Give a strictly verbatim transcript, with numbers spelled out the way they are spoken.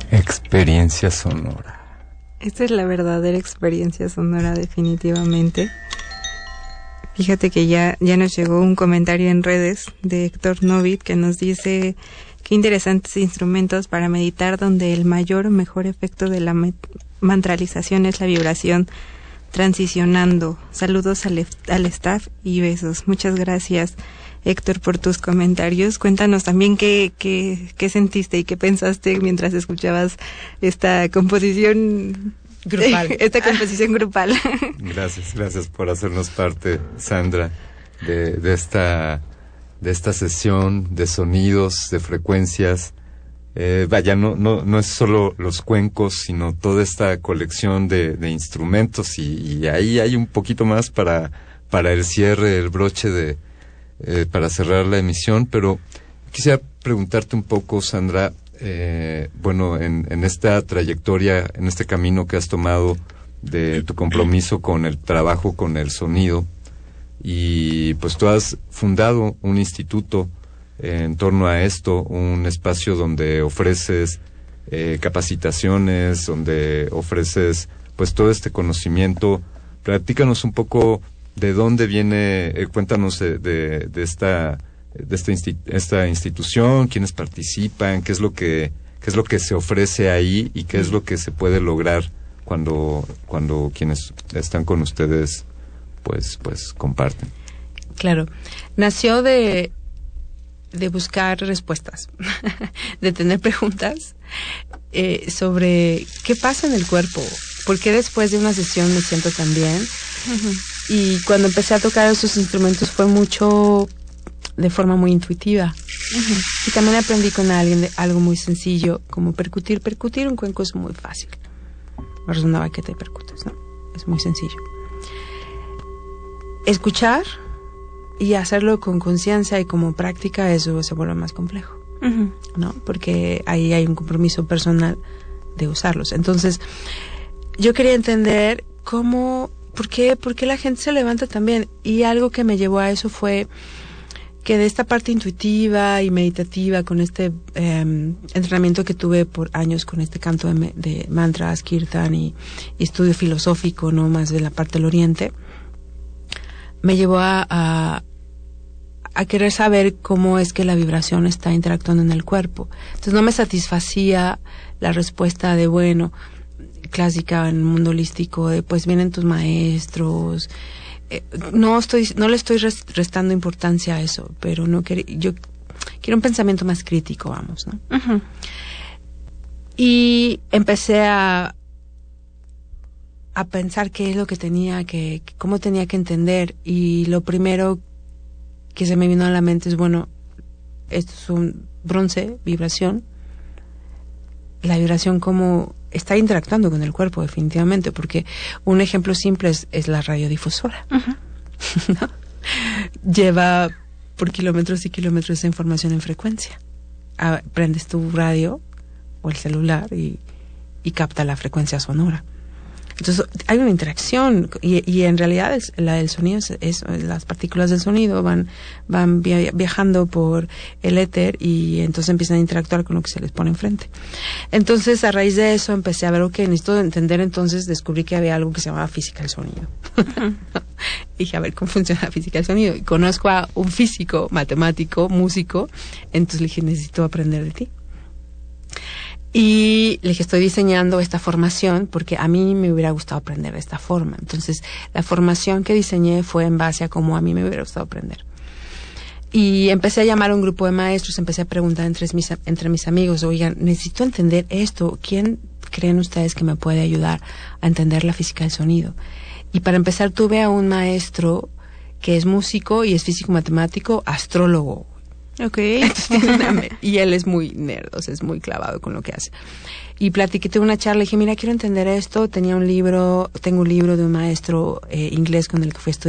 Experiencia sonora. Esta es la verdadera experiencia sonora, definitivamente. Fíjate que ya, ya nos llegó un comentario en redes de Héctor Novit que nos dice: qué interesantes instrumentos para meditar, donde el mayor o mejor efecto de la met- mantralización es la vibración transicionando. Saludos al, al staff y besos. Muchas gracias, Héctor, por tus comentarios. Cuéntanos también qué, qué, qué sentiste y qué pensaste mientras escuchabas esta composición grupal. Esta composición grupal. Gracias, gracias por hacernos parte, Sandra, de, de esta de esta sesión de sonidos, de frecuencias. Eh, vaya, no, no, no es solo los cuencos, sino toda esta colección de, de instrumentos, y, y ahí hay un poquito más para, para el cierre, el broche de, eh, para cerrar la emisión. Pero quisiera preguntarte un poco, Sandra, eh, bueno, en, en esta trayectoria, en este camino que has tomado de tu compromiso con el trabajo, con el sonido, y pues tú has fundado un instituto en torno a esto, un espacio donde ofreces eh, capacitaciones, donde ofreces pues todo este conocimiento. Platícanos un poco de dónde viene, eh, cuéntanos de, de, de esta de esta, insti- esta institución, quiénes participan, qué es lo que qué es lo que se ofrece ahí y qué es lo que se puede lograr cuando cuando quienes están con ustedes pues pues comparten. Claro, nació de de buscar respuestas, de tener preguntas eh, sobre qué pasa en el cuerpo, por qué después de una sesión me siento tan bien. Uh-huh. Y cuando empecé a tocar esos instrumentos fue mucho de forma muy intuitiva. Uh-huh. Y también aprendí con alguien de algo muy sencillo, como percutir. Percutir un cuenco es muy fácil. No es una baqueta y percutes, ¿no? Es muy sencillo. Escuchar y hacerlo con conciencia y como práctica, eso se vuelve más complejo, uh-huh. ¿no? Porque ahí hay un compromiso personal de usarlos. Entonces, yo quería entender cómo, por qué, por qué la gente se levanta también. Y algo que me llevó a eso fue que de esta parte intuitiva y meditativa, con este eh, entrenamiento que tuve por años con este canto de, de mantras, kirtan y, y estudio filosófico, no más de la parte del oriente, me llevó a, a a querer saber cómo es que la vibración está interactuando en el cuerpo. Entonces no me satisfacía la respuesta de, bueno, clásica en el mundo holístico, de pues vienen tus maestros. Eh, no estoy, no le estoy restando importancia a eso, pero no quería, yo quiero un pensamiento más crítico, vamos, ¿no? Uh-huh. Y empecé a a pensar qué es lo que tenía que, cómo tenía que entender, y lo primero que se me vino a la mente es, bueno, esto es un bronce, vibración. La vibración como está interactuando con el cuerpo, definitivamente, porque un ejemplo simple es, es la radiodifusora. Uh-huh. ¿No? Lleva por kilómetros y kilómetros de información en frecuencia. Ah, prendes tu radio o el celular y, y capta la frecuencia sonora. Entonces hay una interacción, y, y en realidad es, la del sonido es, es las partículas del sonido van van via, viajando por el éter, y entonces empiezan a interactuar con lo que se les pone enfrente. Entonces, a raíz de eso empecé a ver, ok, necesito entender. Entonces descubrí que había algo que se llamaba física del sonido. Y dije, a ver, ¿cómo funciona la física del sonido? Y conozco a un físico, matemático, músico, entonces le dije, necesito aprender de ti. Y le dije, estoy diseñando esta formación porque a mí me hubiera gustado aprender de esta forma. Entonces, la formación que diseñé fue en base a cómo a mí me hubiera gustado aprender. Y empecé a llamar a un grupo de maestros, empecé a preguntar entre mis, entre mis amigos, oigan, necesito entender esto, ¿quién creen ustedes que me puede ayudar a entender la física del sonido? Y para empezar tuve a un maestro que es músico y es físico matemático, astrólogo. Okay. Entonces, y él es muy nerd, o sea, es muy clavado con lo que hace. Y platiqué, tuve una charla, y dije, mira, quiero entender esto. Tenía un libro, tengo un libro de un maestro eh, inglés con el que fui a estudiar